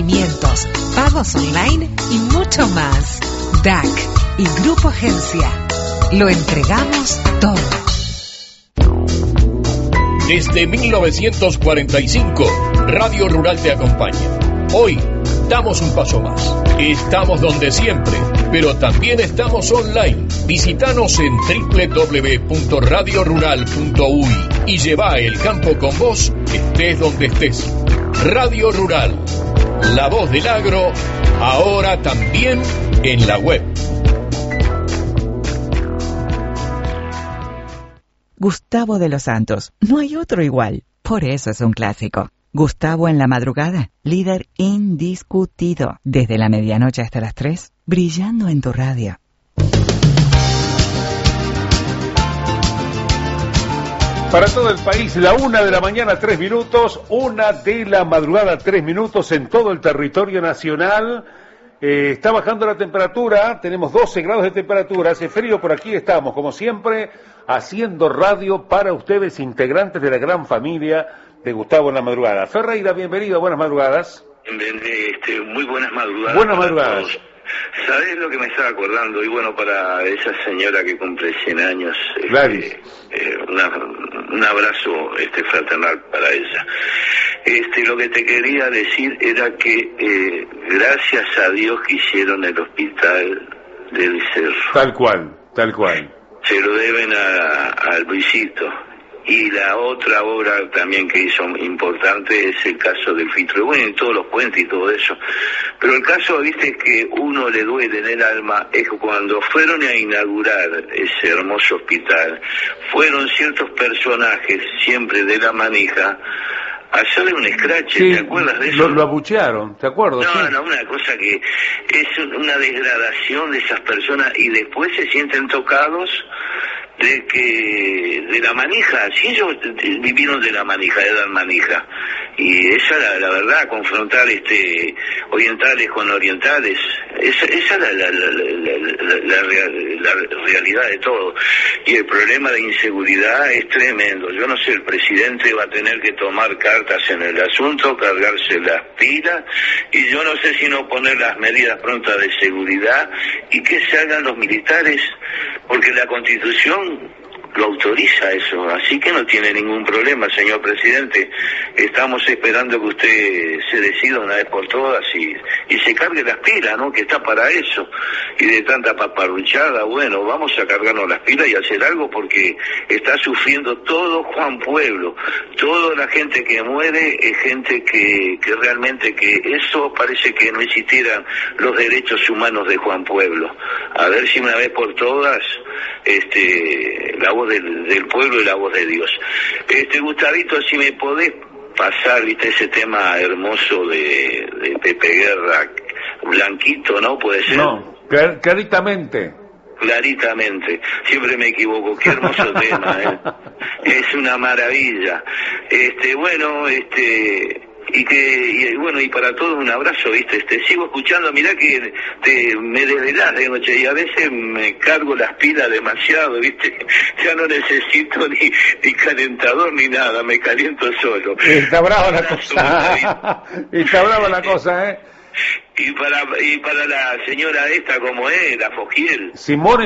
Pagos online y mucho más. DAC y Grupo Agencia. Lo entregamos todo. Desde 1945, Radio Rural te acompaña. Hoy damos un paso más. Estamos donde siempre, pero también estamos online. Visítanos en www.radiorural.uy y lleva el campo con vos, estés donde estés. Radio Rural, la voz del agro, ahora también en la web. Gustavo de los Santos, no hay otro igual, por eso es un clásico. Gustavo en la madrugada, líder indiscutido, desde la medianoche hasta las 3, brillando en tu radio. Para todo el país, la 1 de la mañana, 3 minutos, 1 de la madrugada, 3 minutos en todo el territorio nacional. Está bajando la temperatura, tenemos 12 grados de temperatura, hace frío, por aquí estamos, como siempre, haciendo radio para ustedes, integrantes de la gran familia de Gustavo en la madrugada. Ferreira, bienvenido, buenas madrugadas. Muy buenas madrugadas. Buenas madrugadas. ¿Sabés lo que me estaba acordando? Y bueno, para esa señora que cumple 100 años, un abrazo fraternal para ella. Lo que te quería decir era que gracias a Dios que hicieron el hospital del Cerro. Tal cual, tal cual. Se lo deben a Luisito. Y la otra obra también que hizo importante es el caso del filtro, bueno, y todos los puentes y todo eso. Pero el caso, viste, que uno le duele en el alma, es que cuando fueron a inaugurar ese hermoso hospital, fueron ciertos personajes, siempre de la manija, a hacerle un escrache, sí, ¿te acuerdas de eso? Lo abuchearon, ¿te acuerdas? No, sí. No, una cosa que es una degradación de esas personas y después se sienten tocados de la manija. Si ellos vivieron de la manija, eran manija, y esa la verdad, confrontar orientales con orientales, esa es la realidad de todo. Y el problema de inseguridad es tremendo. Yo no sé, el presidente va a tener que tomar cartas en el asunto, cargarse las pilas, y yo no sé si no poner las medidas prontas de seguridad y que se hagan los militares, porque la Constitución lo autoriza eso, así que no tiene ningún problema, señor presidente. Estamos esperando que usted se decida una vez por todas y se cargue las pilas, ¿no? Que está para eso. Y de tanta paparruchada, bueno, vamos a cargarnos las pilas y hacer algo, porque está sufriendo todo Juan Pueblo. Toda la gente que muere es gente que realmente, que eso parece que no existieran los derechos humanos de Juan Pueblo. A ver si una vez por todas la voz del pueblo y la voz de Dios. Gustavito, si me podés pasar, viste, ese tema hermoso de Pepe Guerra, Blanquito, ¿no? ¿Puede ser? No, claritamente. Claritamente, siempre me equivoco, qué hermoso tema, es una maravilla. Y para todos un abrazo, viste, sigo escuchando, mirá que me desvelás de noche y a veces me cargo las pilas demasiado, viste, ya no necesito ni calentador ni nada, me caliento solo. Está brava la cosa, está brava la cosa, Y para la señora esta, como es, la Fogiel. Simone